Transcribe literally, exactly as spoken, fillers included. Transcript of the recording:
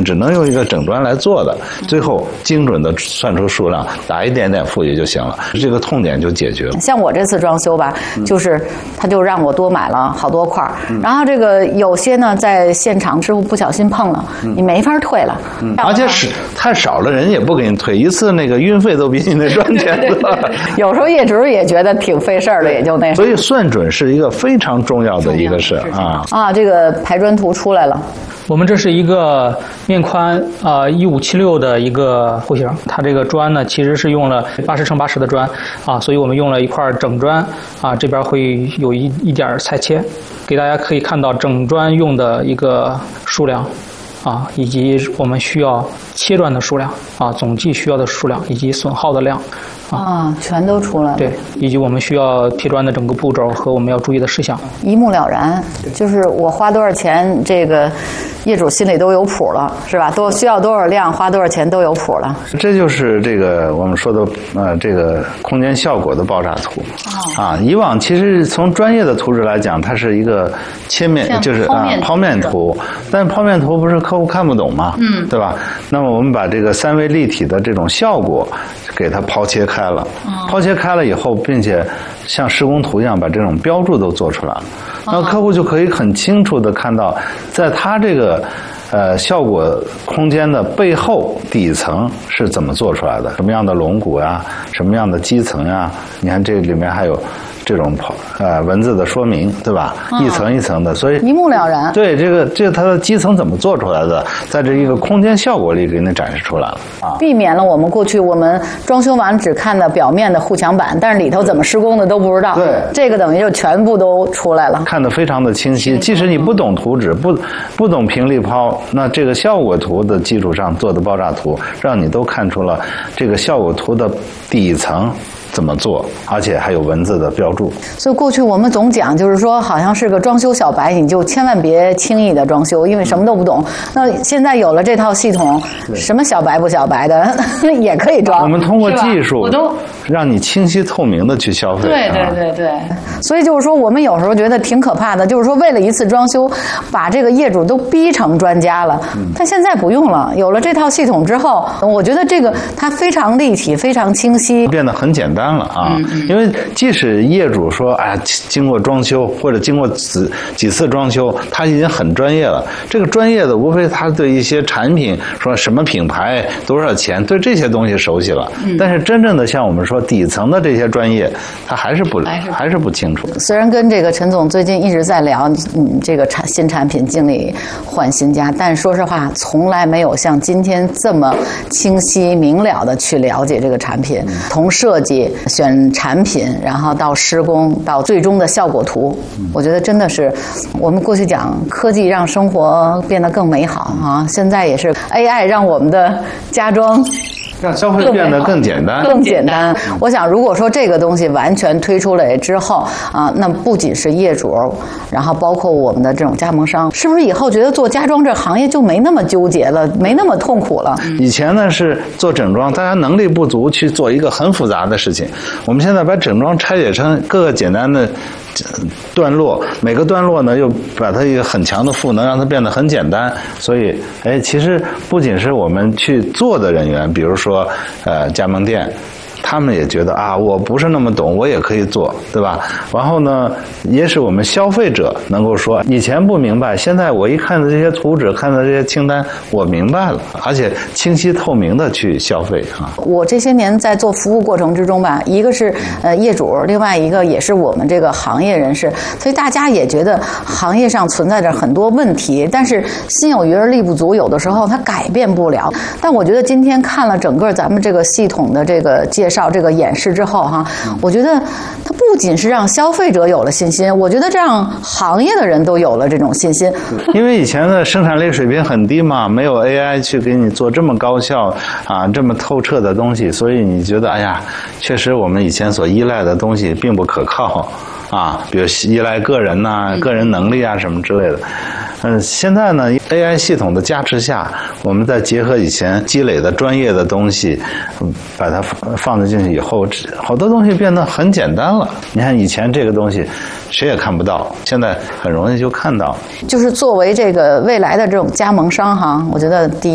只能用一个整砖来做的，最后精准的算出数量，打一点点富裕就行了，这个痛点就解决了。 像我这次装修吧，就是他就让我多买了好多块儿，嗯、然后这个有些呢在现场师傅不小心碰了，嗯、你没法退了， 嗯、而且是太少了，人也不给你退，一次那个运费都比你那赚钱多。 有时候业主也觉得挺费事儿的，也就那。 所以算准是一个非常重要的一个事啊啊！这个排砖图出来了。 我们这是一个面宽啊一五七六的一个户型，它这个砖呢其实是用了八十乘八十的砖啊，所以我们用了一块整砖啊，这边会有一一点裁切，给大家可以看到整砖用的一个数量啊，以及我们需要切砖的数量啊，总计需要的数量以及损耗的量。 啊，全都出来了。 对，以及我们需要贴砖的整个步骤和我们要注意的事项， 一目了然。就是我花多少钱，这个业主心里都有谱了，是吧？都需要多少量，花多少钱都有谱了。 这就是这个我们说的呃这个空间效果的爆炸图。哦、啊，以往其实从专业的图纸来讲，它是一个切面，就是啊剖面图，但剖面图不是客户看不懂嘛，嗯，对吧？那么我们把这个三维立体的这种效果给它抛切开了，抛切开了以后，并且像施工图一样把这种标注都做出来了，那客户就可以很清楚的看到，在它这个呃效果空间的背后底层是怎么做出来的，什么样的龙骨呀，什么样的基层呀，你看这里面还有这种呃文字的说明，对吧？嗯、一层一层的，所以一目了然。 对，这个这个它的基层怎么做出来的，在这一个空间效果里给你展示出来了啊， 避免了我们过去我们装修完只看的表面的护墙板，但是里头怎么施工的都不知道。 对， 这个等于就全部都出来了， 看得非常的清晰。即使你不懂图纸，不不懂平立抛，那这个效果图的基础上做的爆炸图，让你都看出了这个效果图的底层怎么做，而且还有文字的标注。 所以过去我们总讲，就是说好像是个装修小白，你就千万别轻易的装修，因为什么都不懂。那现在有了这套系统，什么小白不小白的也可以装。 我们通过技术，我都让你清晰透明的去消费。 对对对对。啊、所以就是说，我们有时候觉得挺可怕的，就是说为了一次装修，把这个业主都逼成专家了。嗯、但现在不用了，有了这套系统之后，我觉得这个它非常立体，非常清晰， 变得很简单了啊。嗯嗯、因为即使业主说，哎呀，经过装修或者经过几几次装修，他已经很专业了。这个专业的无非他对一些产品，说什么品牌多少钱，对这些东西熟悉了。嗯、但是真正的像我们说底层的这些专业，他还是不还是还是不清楚。 虽然跟这个陈总最近一直在聊，嗯，这个产新产品经理换新家，但说实话，从来没有像今天这么清晰明了的去了解这个产品，嗯、从设计选产品，然后到施工，到最终的效果图，我觉得真的是我们过去讲科技让生活变得更美好啊，现在也是 A I 让我们的家装让消费变得更简单， 更简单。我想，如果说这个东西完全推出来之后啊，那不仅是业主，然后包括我们的这种加盟商，是不是以后觉得做家装这行业就没那么纠结了，没那么痛苦了？ 以前呢是做整装，大家能力不足去做一个很复杂的事情，我们现在把整装拆解成各个简单的段落，每个段落呢又把它一个很强的赋能，让它变得很简单。所以，哎，其实不仅是我们去做的人员，比如说呃加盟店，他们也觉得啊，我不是那么懂，我也可以做，对吧？然后呢，也使我们消费者能够说，以前不明白，现在我一看到这些图纸，看到这些清单，我明白了，而且清晰透明的去消费啊。 我这些年在做服务过程之中吧，一个是呃业主，另外一个也是我们这个行业人士，所以大家也觉得行业上存在着很多问题，但是心有余而力不足，有的时候它改变不了。但我觉得今天看了整个咱们这个系统的这个介绍、这个演示之后哈，我觉得它不仅是让消费者有了信心，我觉得这让行业的人都有了这种信心。 因为以前的生产力水平很低嘛，没有 A I 去给你做这么高效啊、这么透彻的东西，所以你觉得哎呀，确实我们以前所依赖的东西并不可靠啊，比如依赖个人呐、啊、个人能力啊什么之类的。嗯，现在呢 ，A I 系统的加持下，我们再结合以前积累的专业的东西，嗯、把它放进去以后，好多东西变得很简单了。你看以前这个东西谁也看不到，现在很容易就看到。 就是作为这个未来的这种加盟商哈，我觉得第一。